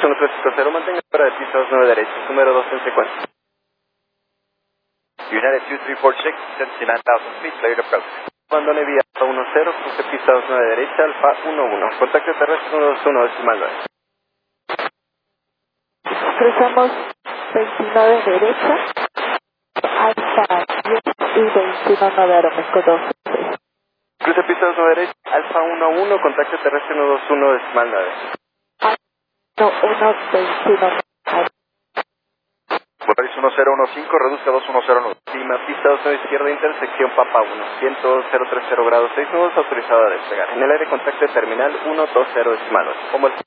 1350, mantenga fuera de pista 29 derecha, número 2 en secuencia. United 234, check, 79,000 feet, clear approach. Abandone vía Alfa 10, cruce pista 29 derecha, Alfa 11. Contacto terrestre 121, decimal 9. Cruzamos 29 derecha, Alfa 10 y 21 9 Aeroméxico 2. Cruce pista 29 derecha, Alfa 11, contacto terrestre 121, decimal 9. No, 1, 21. Volaris 1015, reduzca 2109. Cima, pista 29 izquierda, intersección Papa 1, viento 030 grados 6 nudos, autorizado a despegar. En el aire contacto terminal 120 decimal 8. Como el